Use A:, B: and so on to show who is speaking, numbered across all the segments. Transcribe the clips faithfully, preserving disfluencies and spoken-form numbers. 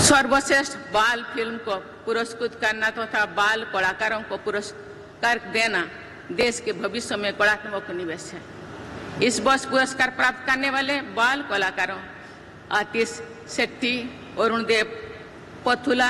A: सर्वश्रेष्ठ बाल फिल्म को पुरस्कृत करना तथा तो बाल कलाकारों को पुरस्कार देना देश के भविष्य में कलात्मक निवेश है। इस वर्ष पुरस्कार प्राप्त करने वाले बाल कलाकारों आतिश शेट्टी, अरुण देव पथुला,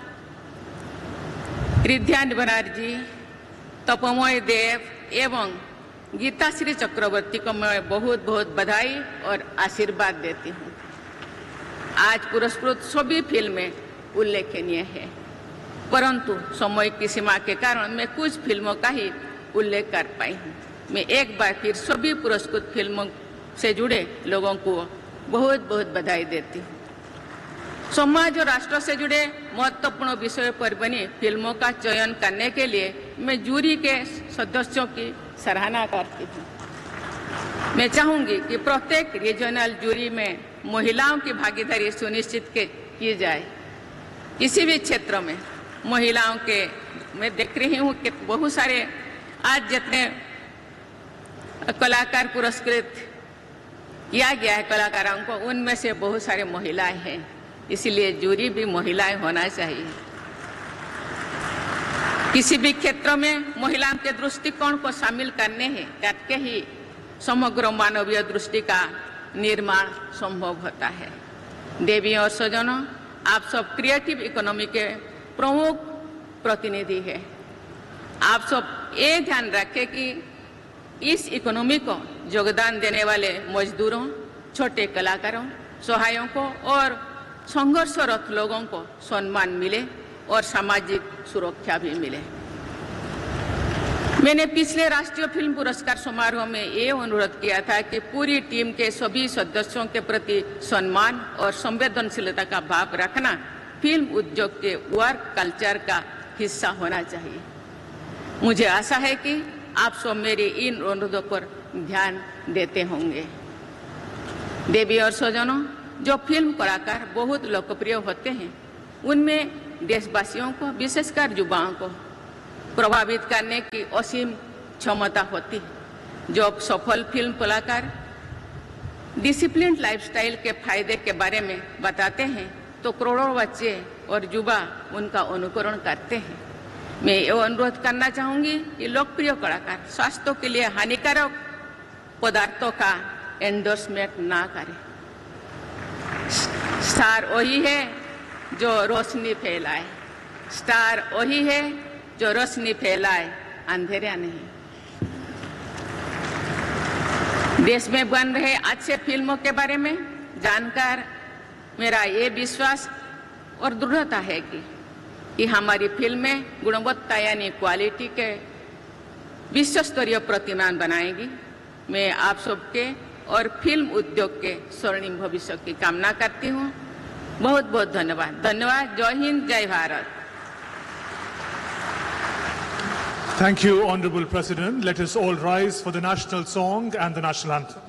A: रिद्ध्यान बनर्जी, तपोमय देव एवं गीताश्री चक्रवर्ती को मैं बहुत बहुत बधाई और आशीर्वाद देती हूँ। आज पुरस्कृत सभी फिल्में उल्लेखनीय है, परंतु समय की सीमा के कारण मैं कुछ फिल्मों का ही उल्लेख कर पाई हूँ। मैं एक बार फिर सभी पुरस्कृत फिल्मों से जुड़े लोगों को बहुत बहुत बधाई देती हूँ। समाज और राष्ट्र से जुड़े महत्वपूर्ण विषयों पर बनी फिल्मों का चयन करने के लिए मैं जूरी के सदस्यों की सराहना करती हूँ। मैं चाहूंगी कि प्रत्येक रीजनल जूरी में महिलाओं की भागीदारी सुनिश्चित की जाए। किसी भी क्षेत्र में महिलाओं के मैं देख रही हूँ कि बहुत सारे आज जितने कलाकार पुरस्कृत किया गया है कलाकारों को, उनमें से बहुत सारे महिलाएं हैं, इसलिए जूरी भी महिलाएं होना चाहिए। किसी भी क्षेत्र में महिलाओं के दृष्टिकोण को शामिल करने हैं करके ही समग्र मानवीय दृष्टि का निर्माण संभव होता है। देवियों और सज्जनों, आप सब क्रिएटिव इकोनॉमी के प्रमुख प्रतिनिधि हैं। आप सब ये ध्यान रखें कि इस इकोनॉमी को योगदान देने वाले मजदूरों, छोटे कलाकारों, सहायकों और संघर्षरत लोगों को सम्मान मिले और सामाजिक सुरक्षा भी मिले। मैंने पिछले राष्ट्रीय फिल्म पुरस्कार समारोह में ये अनुरोध किया था कि पूरी टीम के सभी सदस्यों के प्रति सम्मान और संवेदनशीलता का भाव रखना फिल्म उद्योग के वर्क कल्चर का हिस्सा होना चाहिए। मुझे आशा है कि आप सब मेरे इन अनुरोधों पर ध्यान देते होंगे। देवी और सज्जनों, जो फिल्म कलाकार बहुत लोकप्रिय होते हैं, उनमें देशवासियों को, विशेषकर युवाओं को प्रभावित करने की असीम क्षमता होती है। जो सफल फिल्म कलाकार डिसिप्लिन लाइफस्टाइल के फायदे के बारे में बताते हैं तो करोड़ों बच्चे और युवा उनका अनुकरण करते हैं। मैं ये अनुरोध करना चाहूंगी कि लोकप्रिय कलाकार स्वास्थ्य के लिए हानिकारक पदार्थों का एंडोर्समेंट ना करें। स्टार वही है जो रोशनी फैलाए, स्टार वही है जो रोशनी फैलाए, अंधेरा नहीं। देश में बन रहे अच्छे फिल्मों के बारे में जानकर मेरा ये विश्वास और दृढ़ता है कि कि हमारी फिल्में गुणवत्ता यानी क्वालिटी के विश्व स्तरीय प्रतिमान बनाएगी। मैं आप सबके और फिल्म उद्योग के स्वर्णिम भविष्य की कामना करती हूँ। बहुत बहुत धन्यवाद। धन्यवाद। जय हिंद, जय Bharat.
B: Thank you, Honorable President. Let us all rise for the national song and the national anthem.